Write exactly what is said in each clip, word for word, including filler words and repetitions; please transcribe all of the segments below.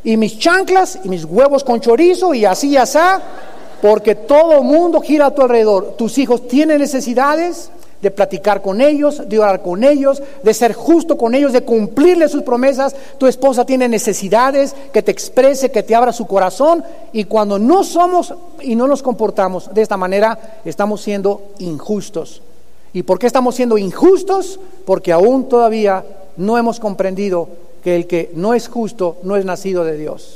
y mis chanclas y mis huevos con chorizo y así y así, porque todo el mundo gira a tu alrededor. Tus hijos tienen necesidades de platicar con ellos, de orar con ellos, de ser justo con ellos, de cumplirles sus promesas. Tu esposa tiene necesidades, que te exprese, que te abra su corazón, y cuando no somos y no nos comportamos de esta manera, estamos siendo injustos. ¿Y por qué estamos siendo injustos? Porque aún todavía no hemos comprendido que el que no es justo no es nacido de Dios.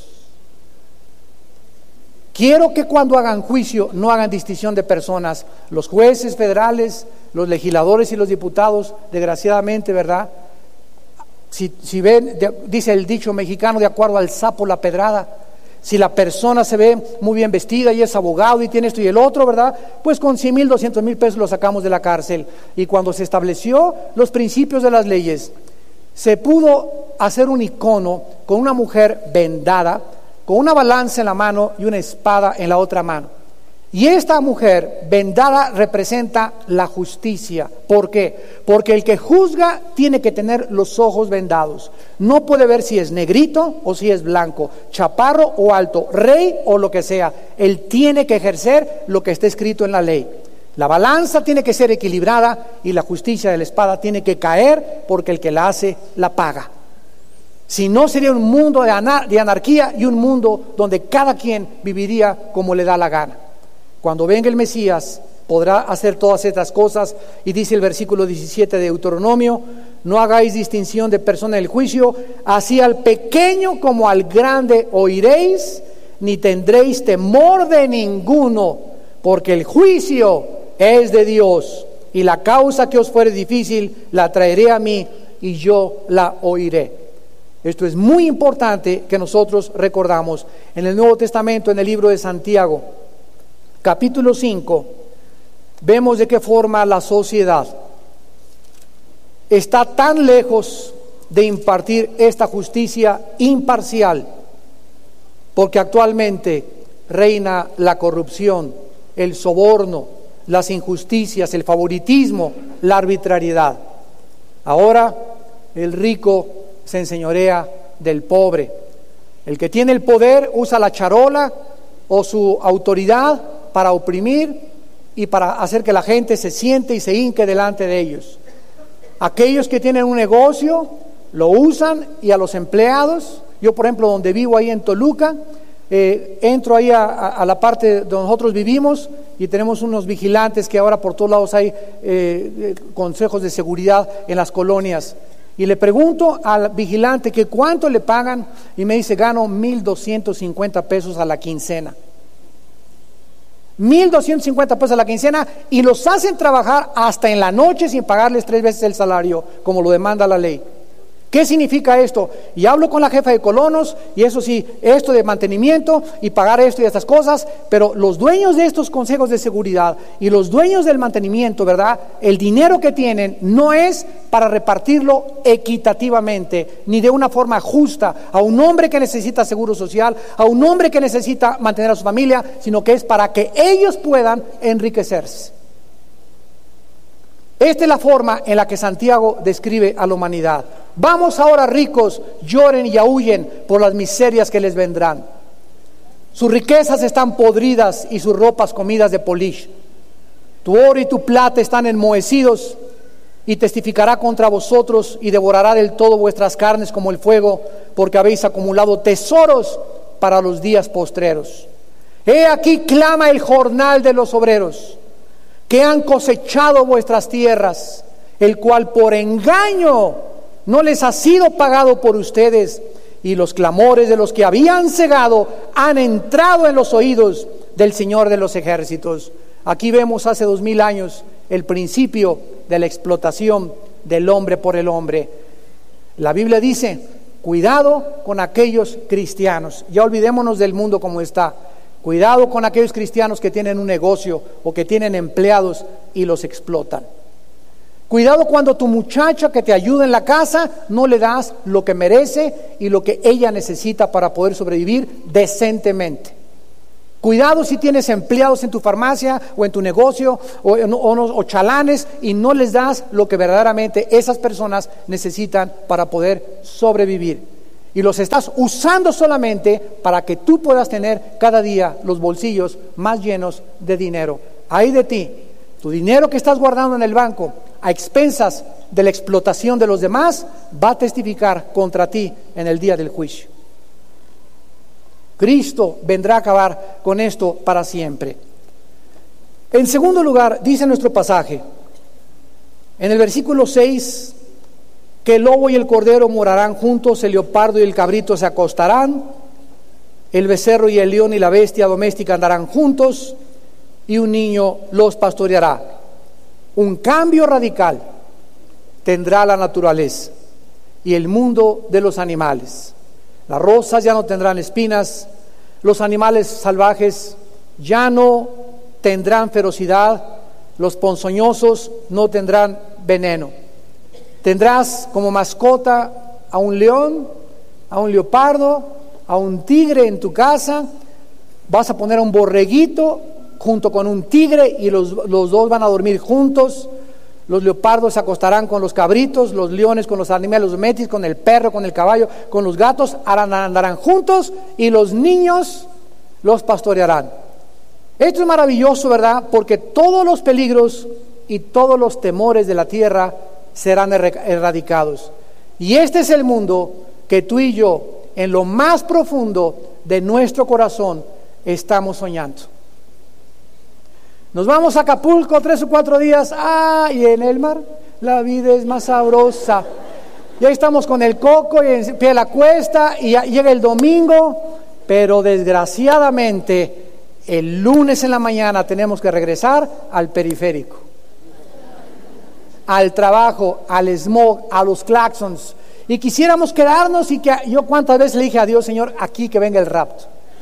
Quiero que cuando hagan juicio no hagan distinción de personas. Los jueces federales, los legisladores y los diputados, desgraciadamente, ¿verdad? Si, si ven, de, dice el dicho mexicano, de acuerdo al sapo la pedrada. Si la persona se ve muy bien vestida y es abogado y tiene esto y el otro, ¿verdad? Pues con cien mil, doscientos mil pesos lo sacamos de la cárcel. Y cuando se estableció los principios de las leyes, se pudo hacer un icono con una mujer vendada, con una balanza en la mano y una espada en la otra mano. Y esta mujer vendada representa la justicia. ¿Por qué? Porque el que juzga tiene que tener los ojos vendados. No puede ver si es negrito o si es blanco, chaparro o alto, rey o lo que sea. Él tiene que ejercer lo que está escrito en la ley. La balanza tiene que ser equilibrada y la justicia de la espada tiene que caer, porque el que la hace la paga. Si no, sería un mundo de, anar- de anarquía y un mundo donde cada quien viviría como le da la gana. Cuando venga el Mesías, podrá hacer todas estas cosas, y dice el versículo diecisiete de Deuteronomio: no hagáis distinción de persona en el juicio, así al pequeño como al grande oiréis, ni tendréis temor de ninguno, porque el juicio es de Dios, y la causa que os fuere difícil la traeré a mí, y yo la oiré. Esto es muy importante que nosotros recordamos. En el Nuevo Testamento, en el libro de Santiago, capítulo cinco, vemos de qué forma la sociedad está tan lejos de impartir esta justicia imparcial, porque actualmente reina la corrupción, el soborno, las injusticias, el favoritismo, la arbitrariedad. Ahora el rico se enseñorea del pobre. El que tiene el poder usa la charola o su autoridad para oprimir y para hacer que la gente se siente y se hinque delante de ellos. Aquellos que tienen un negocio lo usan, y a los empleados. Yo, por ejemplo, donde vivo ahí en Toluca, eh, entro ahí a, a la parte donde nosotros vivimos, y tenemos unos vigilantes que ahora por todos lados hay eh, consejos de seguridad en las colonias. Y le pregunto al vigilante que cuánto le pagan, y me dice: gano mil doscientos cincuenta pesos a la quincena. mil doscientos cincuenta pesos a la quincena, y los hacen trabajar hasta en la noche sin pagarles tres veces el salario, como lo demanda la ley. ¿Qué significa esto? Y hablo con la jefa de colonos, y eso sí, esto de mantenimiento y pagar esto y estas cosas, pero los dueños de estos consejos de seguridad y los dueños del mantenimiento, ¿verdad? El dinero que tienen no es para repartirlo equitativamente, ni de una forma justa a un hombre que necesita seguro social, a un hombre que necesita mantener a su familia, sino que es para que ellos puedan enriquecerse. Esta es la forma en la que Santiago describe a la humanidad. Vamos ahora, ricos, lloren y aúllen por las miserias que les vendrán. Sus riquezas están podridas y sus ropas comidas de polish. Tu oro y tu plata están enmohecidos, y testificará contra vosotros y devorará del todo vuestras carnes como el fuego, porque habéis acumulado tesoros para los días postreros. He aquí clama el jornal de los obreros, que han cosechado vuestras tierras, el cual por engaño no les ha sido pagado por ustedes, y los clamores de los que habían cegado han entrado en los oídos del Señor de los ejércitos. Aquí vemos hace dos mil años el principio de la explotación del hombre por el hombre. La Biblia dice: cuidado con aquellos cristianos. Ya olvidémonos del mundo como está. Cuidado con aquellos cristianos que tienen un negocio o que tienen empleados y los explotan. Cuidado cuando tu muchacha que te ayuda en la casa no le das lo que merece y lo que ella necesita para poder sobrevivir decentemente. Cuidado si tienes empleados en tu farmacia o en tu negocio o, o, o chalanes y no les das lo que verdaderamente esas personas necesitan para poder sobrevivir. y los estás usando solamente para que tú puedas tener cada día los bolsillos más llenos de dinero. Ay de ti, tu dinero que estás guardando en el banco a expensas de la explotación de los demás va a testificar contra ti en el día del juicio. Cristo vendrá a acabar con esto para siempre. En segundo lugar, dice nuestro pasaje, en el versículo seis, que el lobo y el cordero morarán juntos, el leopardo y el cabrito se acostarán, el becerro y el león y la bestia doméstica andarán juntos, y un niño los pastoreará. Un cambio radical tendrá la naturaleza y el mundo de los animales. Las rosas ya no tendrán espinas, los animales salvajes ya no tendrán ferocidad, los ponzoñosos no tendrán veneno. Tendrás como mascota a un león, a un leopardo, a un tigre en tu casa. Vas a poner a un borreguito junto con un tigre y los, los dos van a dormir juntos. Los leopardos se acostarán con los cabritos, los leones con los animales domésticos, con el perro, con el caballo, con los gatos, andarán juntos y los niños los pastorearán. Esto es maravilloso, ¿verdad? Porque todos los peligros y todos los temores de la tierra serán erradicados. Y este es el mundo que tú y yo, en lo más profundo de nuestro corazón, estamos soñando. Nos vamos a Acapulco tres o cuatro días, ah, y en el mar la vida es más sabrosa. Y ahí estamos con el coco y en pie de la cuesta, y ya llega el domingo, pero desgraciadamente el lunes en la mañana tenemos que regresar al periférico, al trabajo, al smog, a los claxons, y quisiéramos quedarnos. Y que yo cuántas veces le dije a Dios, Señor, aquí que venga el rapto,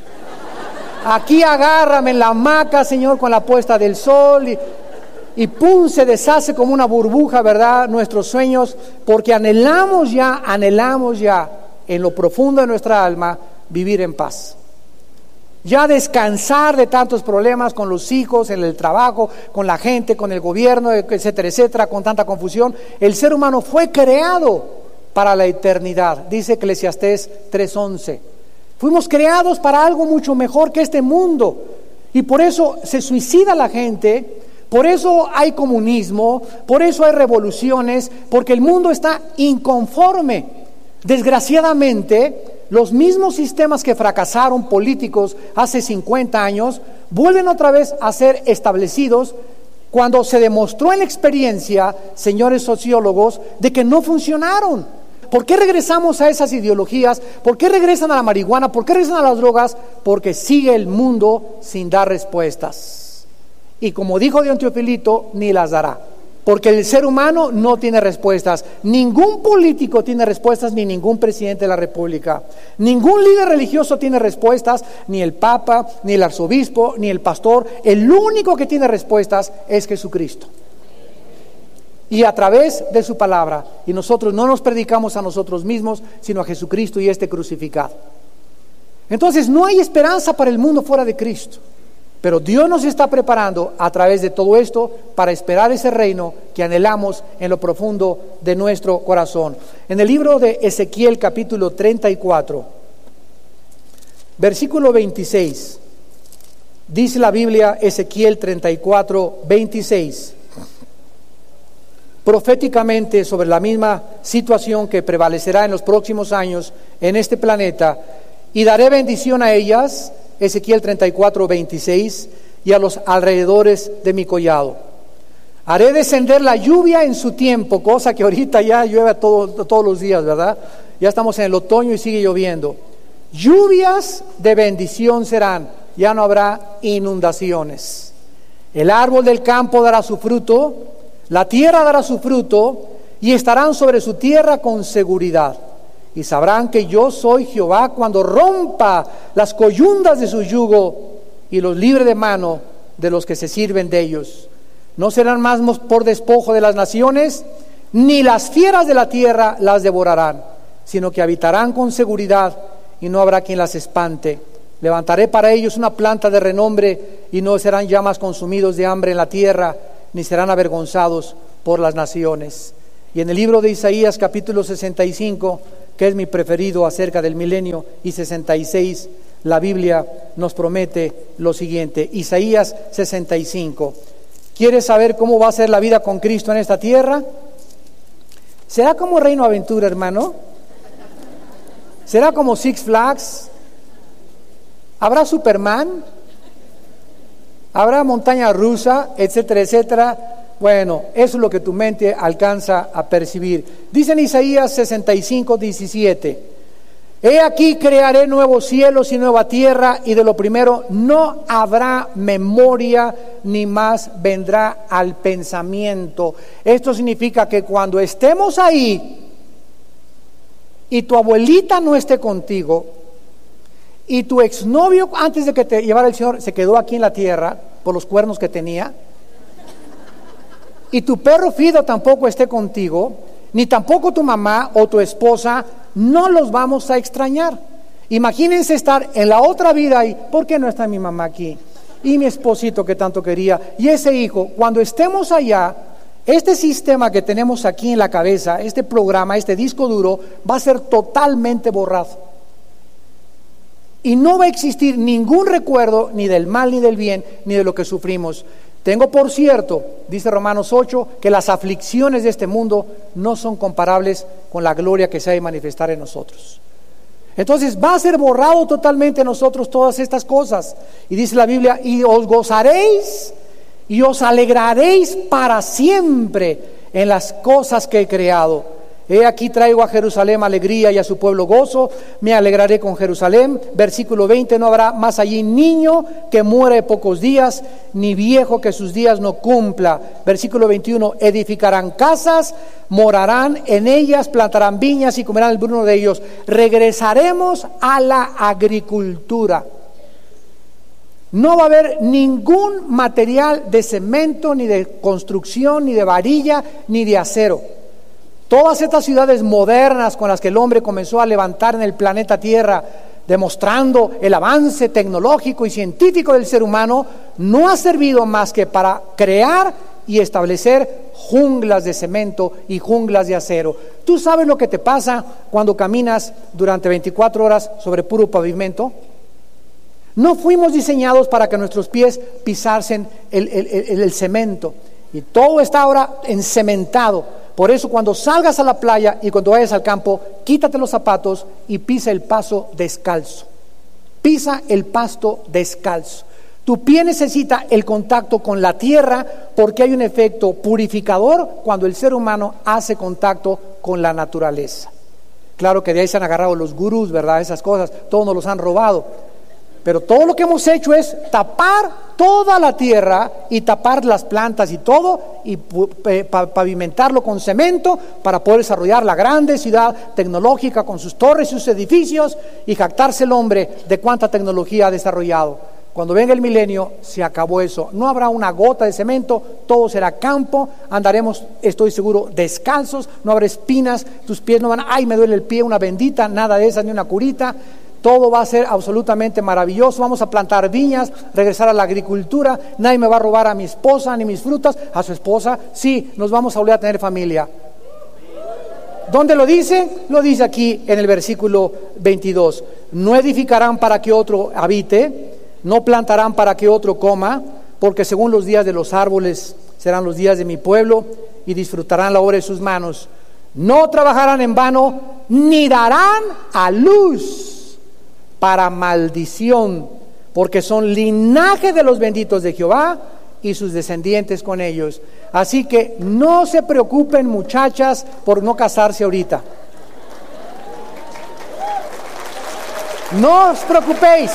aquí agárrame en la hamaca, Señor, con la puesta del sol, y, y pum, se deshace como una burbuja, ¿verdad? Nuestros sueños, porque anhelamos ya, anhelamos ya en lo profundo de nuestra alma vivir en paz. Ya descansar de tantos problemas con los hijos, en el trabajo, con la gente, con el gobierno, etcétera, etcétera, con tanta confusión. El ser humano fue creado para la eternidad, dice Eclesiastés tres once. Fuimos creados para algo mucho mejor que este mundo, y por eso se suicida la gente, por eso hay comunismo, por eso hay revoluciones, porque el mundo está inconforme. Desgraciadamente, los mismos sistemas que fracasaron políticos hace cincuenta años vuelven otra vez a ser establecidos cuando se demostró en la experiencia, señores sociólogos, de que no funcionaron. ¿Por qué regresamos a esas ideologías? ¿Por qué regresan a la marihuana? ¿Por qué regresan a las drogas? Porque sigue el mundo sin dar respuestas. Y como dijo Dion Teofilito, ni las dará. Porque el ser humano no tiene respuestas. Ningún político tiene respuestas, ni ningún presidente de la república. Ningún líder religioso tiene respuestas, ni el papa, ni el arzobispo, ni el pastor. El único que tiene respuestas es Jesucristo. Y a través de su palabra. Y nosotros no nos predicamos a nosotros mismos, sino a Jesucristo y este crucificado. Entonces no hay esperanza para el mundo fuera de Cristo. Pero Dios nos está preparando a través de todo esto para esperar ese reino que anhelamos en lo profundo de nuestro corazón. En el libro de Ezequiel capítulo treinta y cuatro, versículo veintiséis, dice la Biblia, Ezequiel treinta y cuatro, veintiséis, proféticamente sobre la misma situación que prevalecerá en los próximos años en este planeta, y daré bendición a ellas, Ezequiel treinta y cuatro, veintiséis, y a los alrededores de mi collado. Haré descender la lluvia en su tiempo, cosa que ahorita ya llueve todo, todos los días, ¿verdad? Ya estamos en el otoño y sigue lloviendo. Lluvias de bendición serán, ya no habrá inundaciones. El árbol del campo dará su fruto, la tierra dará su fruto, y estarán sobre su tierra con seguridad. Y sabrán que yo soy Jehová cuando rompa las coyundas de su yugo y los libre de mano de los que se sirven de ellos. No serán más por despojo de las naciones, ni las fieras de la tierra las devorarán, sino que habitarán con seguridad y no habrá quien las espante. Levantaré para ellos una planta de renombre y no serán ya más consumidos de hambre en la tierra, ni serán avergonzados por las naciones. Y en el libro de Isaías capítulo sesenta y cinco, que es mi preferido acerca del milenio, y sesenta y seis, la Biblia nos promete lo siguiente. Isaías sesenta y cinco. ¿Quieres saber cómo va a ser la vida con Cristo en esta tierra? ¿Será como Reino Aventura, hermano? ¿Será como Six Flags? ¿Habrá Superman? ¿Habrá montaña rusa? Etcétera, etcétera. Bueno, eso es lo que tu mente alcanza a percibir. Dice en Isaías sesenta y cinco, diecisiete. He aquí crearé nuevos cielos y nueva tierra, y de lo primero no habrá memoria, ni más vendrá al pensamiento. Esto significa que cuando estemos ahí y tu abuelita no esté contigo, y tu exnovio antes de que te llevara el Señor se quedó aquí en la tierra por los cuernos que tenía, y tu perro Fido tampoco esté contigo, ni tampoco tu mamá o tu esposa, no los vamos a extrañar. Imagínense estar en la otra vida y ¿por qué no está mi mamá aquí? Y mi esposito que tanto quería, y ese hijo. Cuando estemos allá, este sistema que tenemos aquí en la cabeza, este programa, este disco duro, va a ser totalmente borrado. Y no va a existir ningún recuerdo ni del mal ni del bien, ni de lo que sufrimos. Tengo por cierto, dice Romanos ocho, que las aflicciones de este mundo no son comparables con la gloria que se ha de manifestar en nosotros. Entonces va a ser borrado totalmente en nosotros todas estas cosas. Y dice la Biblia, y os gozaréis y os alegraréis para siempre en las cosas que he creado. He aquí traigo a Jerusalén alegría y a su pueblo gozo, me alegraré con Jerusalén. Versículo veinte, no habrá más allí niño que muere pocos días, ni viejo que sus días no cumpla. Versículo veintiuno, edificarán casas, morarán en ellas, plantarán viñas y comerán el fruto de ellos. Regresaremos a la agricultura. No va a haber ningún material de cemento, ni de construcción, ni de varilla, ni de acero. Todas estas ciudades modernas con las que el hombre comenzó a levantar en el planeta Tierra, demostrando el avance tecnológico y científico del ser humano, no ha servido más que para crear y establecer junglas de cemento y junglas de acero. ¿Tú sabes lo que te pasa cuando caminas durante veinticuatro horas sobre puro pavimento? No fuimos diseñados para que nuestros pies pisasen el, el, el, el cemento, y todo está ahora encementado. Por eso cuando salgas a la playa y cuando vayas al campo, quítate los zapatos y pisa el paso descalzo. Pisa el pasto descalzo. Tu pie necesita el contacto con la tierra porque hay un efecto purificador cuando el ser humano hace contacto con la naturaleza. Claro que de ahí se han agarrado los gurús, ¿verdad? Esas cosas, todos nos los han robado. Pero todo lo que hemos hecho es tapar toda la tierra y tapar las plantas y todo y pavimentarlo con cemento para poder desarrollar la grande ciudad tecnológica con sus torres y sus edificios y jactarse el hombre de cuánta tecnología ha desarrollado. Cuando venga el milenio se acabó eso, no habrá una gota de cemento, todo será campo, andaremos, estoy seguro, descalzos, no habrá espinas, tus pies no van, ay me duele el pie, una bendita, nada de esas, ni una curita. Todo va a ser absolutamente maravilloso. Vamos a plantar viñas, regresar a la agricultura. Nadie me va a robar a mi esposa ni mis frutas. A su esposa, sí, nos vamos a volver a tener familia. ¿Dónde lo dice? Lo dice aquí en el versículo veintidós. No edificarán para que otro habite, no plantarán para que otro coma, porque según los días de los árboles serán los días de mi pueblo y disfrutarán la obra de sus manos. No trabajarán en vano, ni darán a luz para maldición, porque son linaje de los benditos de Jehová y sus descendientes con ellos. Así que no se preocupen, muchachas, por no casarse ahorita. No os preocupéis.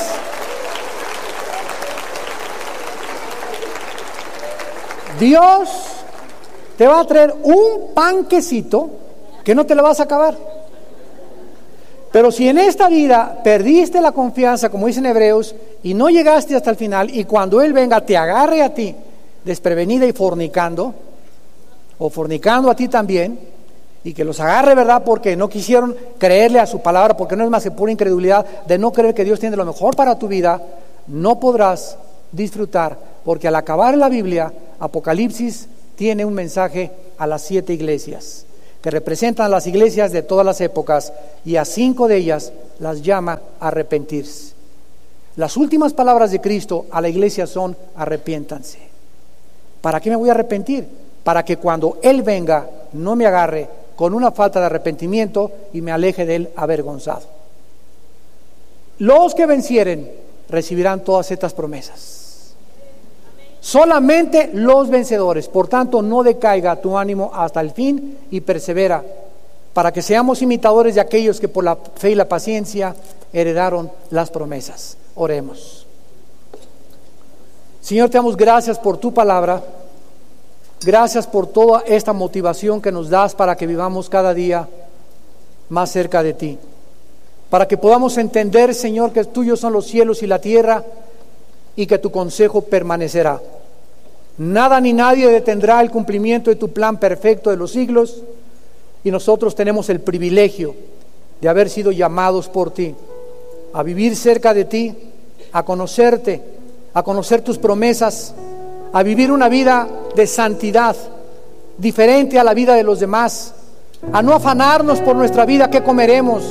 Dios te va a traer un panquecito que no te lo vas a acabar. Pero si en esta vida perdiste la confianza, como dicen Hebreos, y no llegaste hasta el final, y cuando Él venga te agarre a ti desprevenida y fornicando, o fornicando a ti también, y que los agarre, ¿verdad? Porque no quisieron creerle a su palabra, porque no es más que pura incredulidad de no creer que Dios tiene lo mejor para tu vida, no podrás disfrutar, porque al acabar la Biblia, Apocalipsis tiene un mensaje a las siete iglesias. que representan las iglesias de todas las épocas, y a cinco de ellas las llama a arrepentirse. Las últimas palabras de Cristo a la iglesia son: arrepiéntanse. ¿Para qué me voy a arrepentir? Para que cuando Él venga no me agarre con una falta de arrepentimiento y me aleje de Él avergonzado. Los que vencieren recibirán todas estas promesas. Solamente los vencedores. Por tanto, no decaiga tu ánimo hasta el fin y persevera, para que seamos imitadores de aquellos que por la fe y la paciencia heredaron las promesas. Oremos. Señor, te damos gracias por tu palabra. Gracias por toda esta motivación que nos das para que vivamos cada día más cerca de ti. Para que podamos entender, Señor, que tuyos son los cielos y la tierra y que tu consejo permanecerá. Nada ni nadie detendrá el cumplimiento de tu plan perfecto de los siglos, y nosotros tenemos el privilegio de haber sido llamados por ti a vivir cerca de ti, a conocerte, a conocer tus promesas, a vivir una vida de santidad, diferente a la vida de los demás, a no afanarnos por nuestra vida, qué comeremos,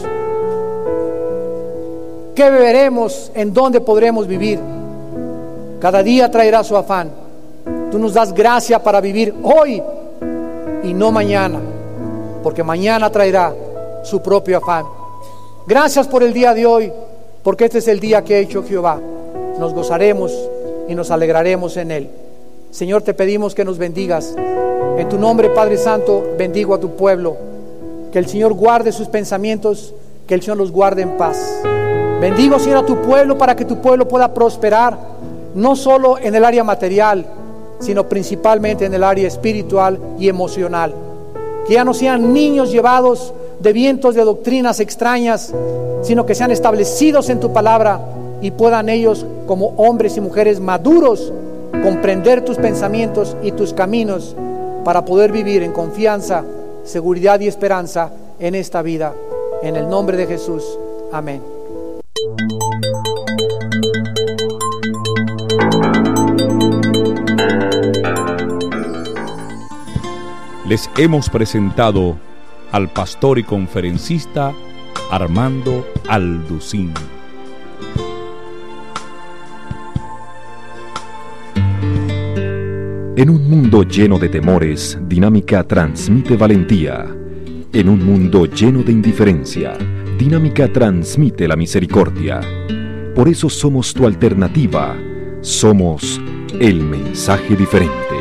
qué beberemos, en dónde podremos vivir. Cada día traerá su afán. Tú nos das gracia para vivir hoy y no mañana, porque mañana traerá su propio afán. Gracias por el día de hoy, porque este es el día que ha hecho Jehová. Nos gozaremos y nos alegraremos en él. Señor, te pedimos que nos bendigas. En tu nombre, Padre Santo, bendigo a tu pueblo. Que el Señor guarde sus pensamientos, que el Señor los guarde en paz. Bendigo, Señor, a tu pueblo para que tu pueblo pueda prosperar, no solo en el área material, sino principalmente en el área espiritual y emocional. Que ya no sean niños llevados de vientos de doctrinas extrañas, sino que sean establecidos en tu palabra y puedan ellos, como hombres y mujeres maduros, comprender tus pensamientos y tus caminos para poder vivir en confianza, seguridad y esperanza en esta vida. En el nombre de Jesús. Amén. Les hemos presentado al pastor y conferencista Armando Alducín. En un mundo lleno de temores, Dinámica transmite valentía. En un mundo lleno de indiferencia, Dinámica transmite la misericordia. Por eso somos tu alternativa. Somos el mensaje diferente.